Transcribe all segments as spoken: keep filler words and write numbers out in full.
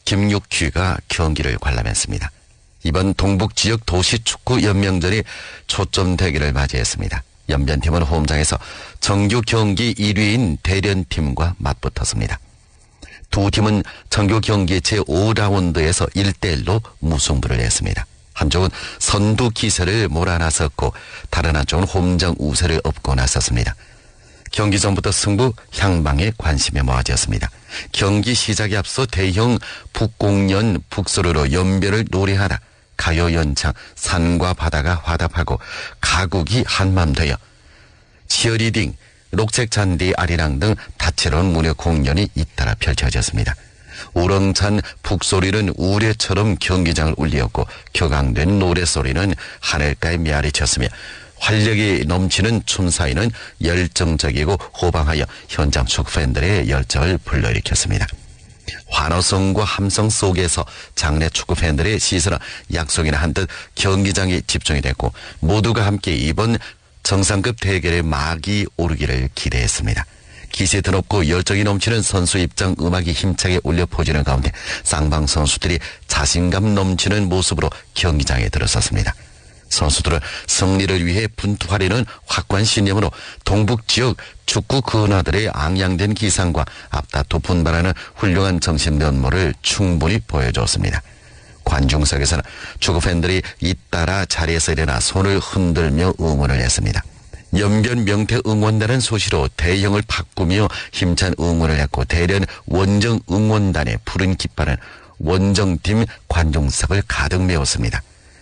김육휘가 경기를 관람했습니다. 이번 동북지역 도시축구연맹전이 초점 대결을 맞이했습니다. 연변팀은 홈장에서 정규 경기 일 위인 대련팀과 맞붙었습니다. 두 팀은 정규 경기 제오 라운드에서 일 대 일로 무승부를 했습니다. 한쪽은 선두 기세를 몰아나섰고 다른 한쪽은 홈장 우세를 업고 나섰습니다. 경기 전부터 승부 향방에 관심이 모아졌습니다. 경기 시작에 앞서 대형 북공연 북소리로 연변을 노래하다 가요 연창 산과 바다가 화답하고 가국이 한맘 되어 치어리딩, 녹색 잔디 아리랑 등 다채로운 문화 공연이 잇따라 펼쳐졌습니다. 우렁찬 북소리는 우레처럼 경기장을 울리었고 격앙된 노래소리는 하늘가에 메아리쳤으며 활력이 넘치는 춤사위는 열정적이고 호방하여 현장 축구팬들의 열정을 불러일으켰습니다. 환호성과 함성 속에서 장내 축구팬들의 시선은 약속이나 한 듯 경기장에 집중이 됐고 모두가 함께 이번 정상급 대결의 막이 오르기를 기대했습니다. 기세 드높고 열정이 넘치는 선수 입장 음악이 힘차게 울려 퍼지는 가운데 쌍방 선수들이 자신감 넘치는 모습으로 경기장에 들어섰습니다. 선수들은 승리를 위해 분투하려는 확고한 신념으로 동북지역 축구 근화들의 앙양된 기상과 앞다투 분발하는 훌륭한 정신 면모를 충분히 보여줬습니다. 관중석에서는 축구팬들이 잇따라 자리에서 일어나 손을 흔들며 응원을 했습니다. 연변 명태 응원단은 소시로 대형을 바꾸며 힘찬 응원을 했고 대련 원정 응원단의 푸른 깃발은 원정팀 관중석을 가득 메웠습니다.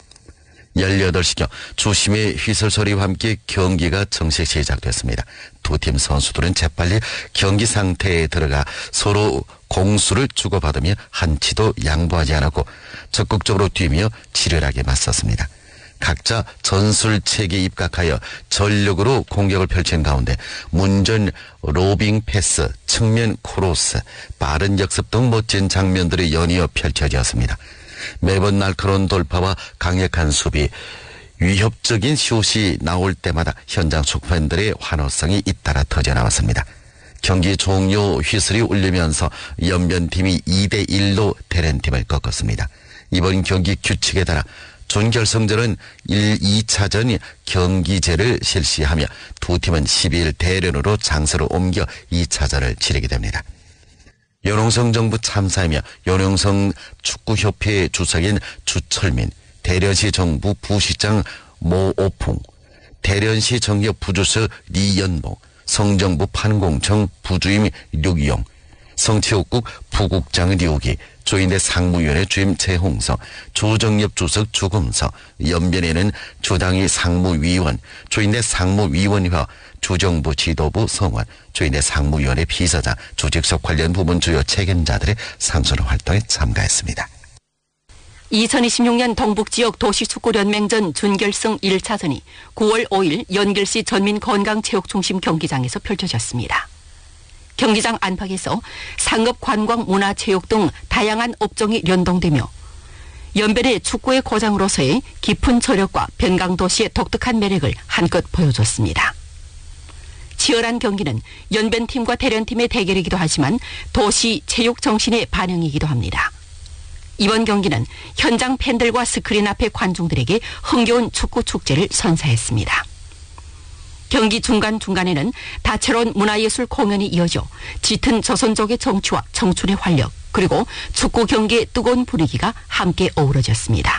열여덟 시경 주심의 휘슬 소리와 함께 경기가 정식 시작됐습니다. 두 팀 선수들은 재빨리 경기 상태에 들어가 서로 공수를 주고받으며 한치도 양보하지 않았고 적극적으로 뛰며 치열하게 맞섰습니다. 각자 전술책에 입각하여 전력으로 공격을 펼친 가운데 문전 로빙 패스, 측면 크로스, 빠른 역습 등 멋진 장면들이 연이어 펼쳐졌습니다. 매번 날카로운 돌파와 강력한 수비, 위협적인 슛이 나올 때마다 현장 축구팬들의 환호성이 잇따라 터져나왔습니다. 경기 종료 휘슬이 울리면서 연변팀이 이 대 일로 대련팀을 꺾었습니다. 이번 경기 규칙에 따라 준결승전은 일, 이 차전 경기제를 실시하며 두 팀은 십이 일 대련으로 장소를 옮겨 이 차전을 치르게 됩니다. 연홍성 정부 참사이며 연홍성 축구협회 주석인 주철민, 대련시 정부 부시장 모오풍, 대련시 정협 부주석 리연복, 성정부 판공청 부주임 류기용, 성체육국 부국장 류기, 조인대 상무위원회 주임 최홍성, 조정엽 주석 주금석, 연변에는 주당위 상무위원, 조인대 상무위원회, 주정부 지도부 성원, 조인대 상무위원회 비서장, 조직석 관련 부문 주요 책임자들의 상설 활동에 참가했습니다. 이천이십육 년 동북지역 도시축구연맹전 준결승 일 차전이 구월 오일 연결시 전민건강체육중심 경기장에서 펼쳐졌습니다. 경기장 안팎에서 상업, 관광, 문화, 체육 등 다양한 업종이 연동되며 연변의 축구의 고장으로서의 깊은 저력과 변강도시의 독특한 매력을 한껏 보여줬습니다. 치열한 경기는 연변팀과 대련팀의 대결이기도 하지만 도시 체육 정신의 반영이기도 합니다. 이번 경기는 현장 팬들과 스크린 앞의 관중들에게 흥겨운 축구 축제를 선사했습니다. 경기 중간중간에는 다채로운 문화예술 공연이 이어져 짙은 조선족의 정치와 청춘의 활력 그리고 축구 경기의 뜨거운 분위기가 함께 어우러졌습니다.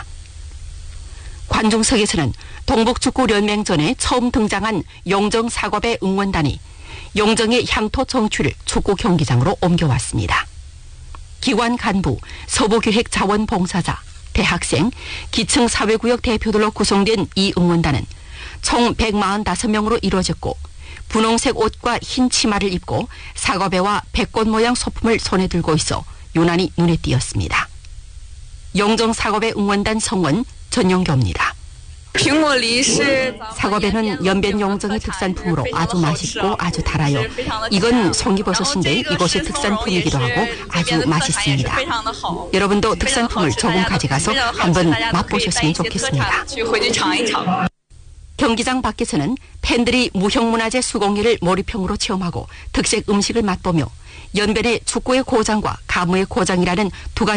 관중석에서는 동북축구연맹전에 처음 등장한 용정 사겁의 응원단이 용정의 향토 정취를 축구 경기장으로 옮겨왔습니다. 기관 간부, 서부기획자원봉사자, 대학생, 기층 사회구역 대표들로 구성된 이 응원단은 총 백사십오 명으로 이루어졌고 분홍색 옷과 흰 치마를 입고 사과배와 백꽃 모양 소품을 손에 들고 있어 유난히 눈에 띄었습니다. 용정 사과배 응원단 성원 전용교입니다. 사과배는 연변 용정의 특산품으로 아주 맛있고 아주 달아요. 이건 송이버섯인데 이곳의 특산품이기도 하고 아주 맛있습니다. 여러분도 특산품을 조금 가져가서 한번 맛보셨으면 좋겠습니다. 경기장 밖에서는 팬들이 무형문화재 수공예를 몰입형으로 체험하고 특색 음식을 맛보며 연변의 축구의 고장과 가무의 고장이라는 두 가지